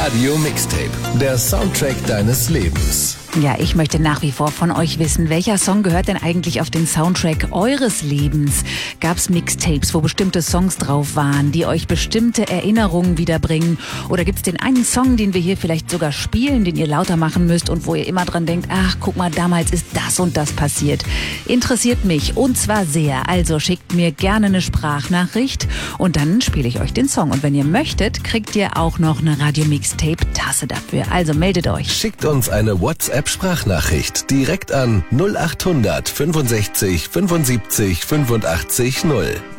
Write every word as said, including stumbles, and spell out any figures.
Radio Mixtape, der Soundtrack deines Lebens. Ja, ich möchte nach wie vor von euch wissen, welcher Song gehört denn eigentlich auf den Soundtrack eures Lebens? Gab's Mixtapes, wo bestimmte Songs drauf waren, die euch bestimmte Erinnerungen wiederbringen? Oder gibt's den einen Song, den wir hier vielleicht sogar spielen, den ihr lauter machen müsst und wo ihr immer dran denkt, ach, guck mal, damals ist das und das passiert? Interessiert mich und zwar sehr. Also schickt mir gerne eine Sprachnachricht und dann spiele ich euch den Song. Und wenn ihr möchtet, kriegt ihr auch noch eine Radio Mixtape Tasse dafür. Also meldet euch. Schickt uns eine WhatsApp-Sprachnachricht direkt an null acht hundert fünfundsechzig fünfundsiebzig fünfundachtzig null.